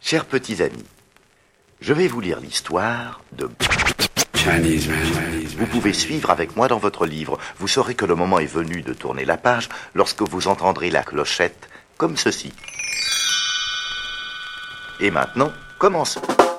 Chers petits amis, je vais vous lire l'histoire de... Vous pouvez suivre avec moi dans votre livre. Vous saurez que le moment est venu de tourner la page lorsque vous entendrez la clochette comme ceci. Et maintenant, commençons.